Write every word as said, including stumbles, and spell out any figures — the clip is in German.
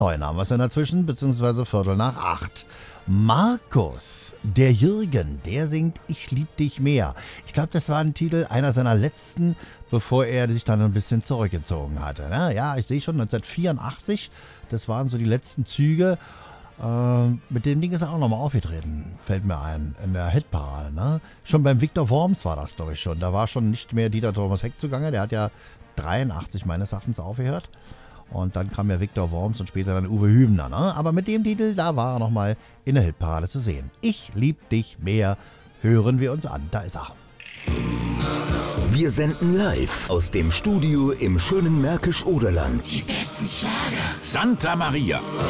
Neun haben wir es ja dazwischen, beziehungsweise Viertel nach acht. Markus, der Jürgen, der singt Ich lieb dich mehr. Ich glaube, das war ein Titel, einer seiner letzten, bevor er sich dann ein bisschen zurückgezogen hatte. Ne? Ja, ich sehe schon, neunzehnhundertvierundachtzig, das waren so die letzten Züge. Ähm, mit dem Ding ist er auch nochmal aufgetreten, fällt mir ein, in der Hitparade. Ne? Schon beim Viktor Worms war das, glaube ich, schon. Da war schon nicht mehr Dieter Thomas Heck zugange, der hat ja dreiundachtzig meines Erachtens aufgehört. Und dann kam ja Viktor Worms und später dann Uwe Hübner. Ne? Aber mit dem Titel, da war er nochmal in der Hitparade zu sehen. Ich lieb dich mehr. Hören wir uns an. Da ist er. Wir senden live aus dem Studio im schönen Märkisch-Oderland. Die besten Schlager. Santa Maria.